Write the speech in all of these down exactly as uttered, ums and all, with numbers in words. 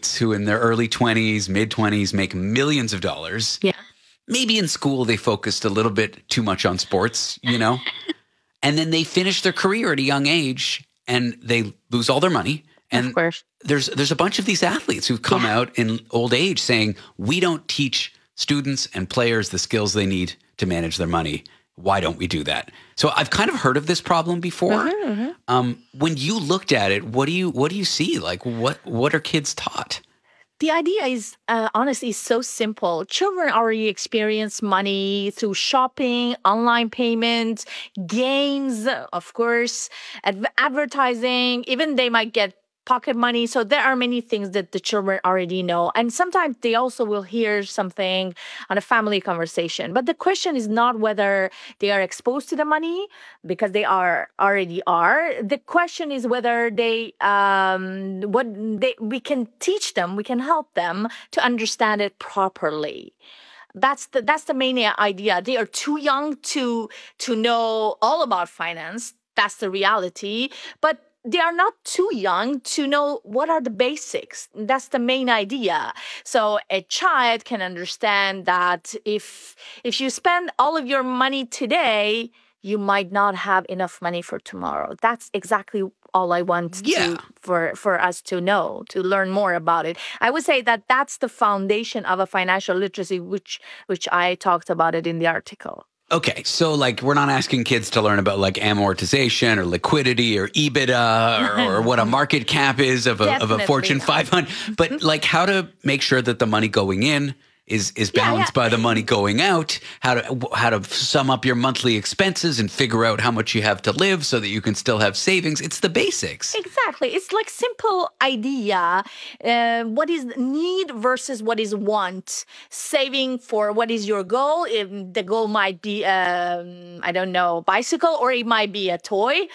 athletes who in their early twenties, mid twenties make millions of dollars. Yeah. Maybe in school they focused a little bit too much on sports, you know, and then they finish their career at a young age and they lose all their money. And of course. there's there's a bunch of these athletes who've come Yeah. out in old age saying, we don't teach students and players the skills they need to manage their money. Why don't we do that? So I've kind of heard of this problem before. Mm-hmm, mm-hmm. Um, when you looked at it, what do you what do you see? Like what what are kids taught? The idea is, uh, honestly, so simple. Children already experience money through shopping, online payments, games, of course, adv- advertising. Even they might get pocket money. So there are many things that the children already know. And sometimes they also will hear something on a family conversation. But the question is not whether they are exposed to the money, because they are already are. The question is whether they, um, what they, we can teach them, we can help them to understand it properly. That's the that's the main idea. They are too young to to know all about finance. That's the reality. But they are not too young to know what are the basics. That's the main idea. So a child can understand that if if you spend all of your money today, you might not have enough money for tomorrow. That's exactly all I want Yeah. to, for, for us to know, to learn more about it. I would say that that's the foundation of a financial literacy, which which I talked about it in the article. Okay, so like we're not asking kids to learn about like amortization or liquidity or EBITDA or, or what a market cap is of a, of a Definitely Fortune not. five hundred, but like how to make sure that the money going in is is Yeah, balanced yeah. by the money going out, how to how to sum up your monthly expenses and figure out how much you have to live so that you can still have savings. It's the basics. Exactly. It's like simple idea. Uh, what is need versus what is want? Saving for what is your goal? If the goal might be, um, I don't know, bicycle, or it might be a toy,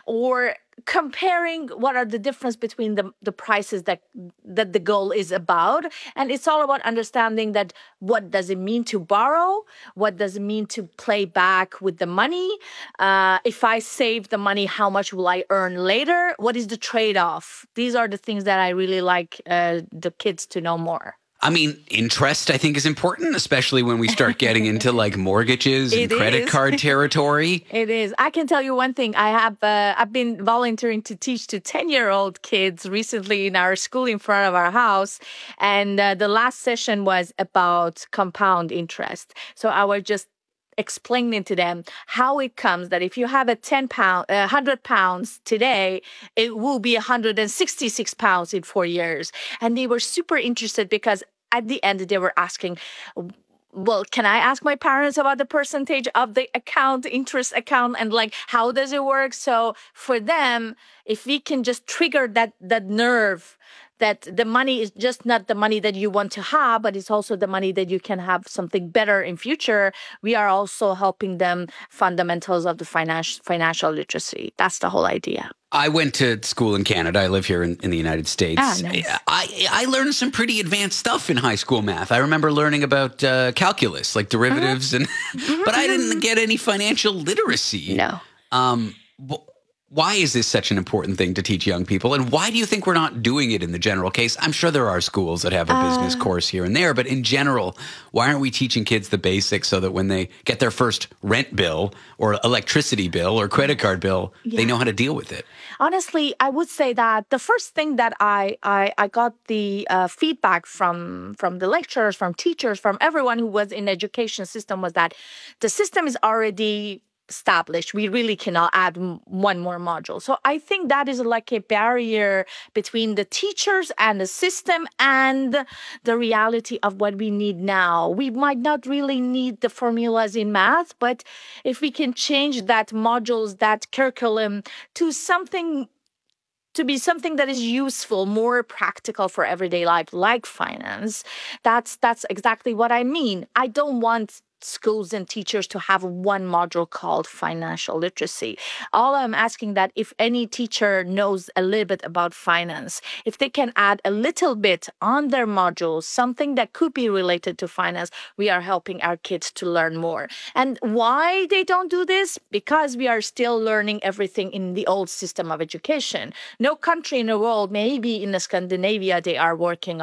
or comparing what are the difference between the, the prices that that the goal is about. And it's all about understanding that what does it mean to borrow? What does it mean to play back with the money? Uh, if I save the money, how much will I earn later? What is the trade-off? These are the things that I really like uh, the kids to know more. I mean, interest, I think, is important, especially when we start getting into like mortgages and It credit is. card territory. It is. I can tell you one thing. I have uh, I've been volunteering to teach to ten-year-old kids recently in our school in front of our house, and uh, the last session was about compound interest. So I was just explaining to them how it comes that if you have a ten pound, uh, one hundred pounds today, it will be one hundred sixty-six pounds in four years. And they were super interested because at the end they were asking, well, can I ask my parents about the percentage of the account, interest account, and like, how does it work? So for them, if we can just trigger that, that nerve, that the money is just not the money that you want to have, but it's also the money that you can have something better in future. We are also helping them fundamentals of the financial financial literacy. That's the whole idea. I went to school in Canada. I live here in, in the United States. Ah, nice. I, I learned some pretty advanced stuff in high school math. I remember learning about uh, calculus, like derivatives, and but I didn't get any financial literacy. No. Um, wh- why is this such an important thing to teach young people? And why do you think we're not doing it in the general case? I'm sure there are schools that have a business Uh, course here and there, but in general, why aren't we teaching kids the basics so that when they get their first rent bill or electricity bill or credit card bill, they Yeah. know how to deal with it? Honestly, I would say that the first thing that I I, I got the uh, feedback from from the lecturers, from teachers, from everyone who was in the education system was that the system is already established. We really cannot add m- one more module. So I think that is like a barrier between the teachers and the system and the reality of what we need now. We might not really need the formulas in math, but if we can change that modules, that curriculum to something to be something that is useful, more practical for everyday life, like finance, that's that's exactly what I mean. I don't want schools and teachers to have one module called financial literacy. All I'm asking that if any teacher knows a little bit about finance, if they can add a little bit on their modules, something that could be related to finance, we are helping our kids to learn more. And why they don't do this? Because we are still learning everything in the old system of education. No country in the world, maybe in Scandinavia, they are working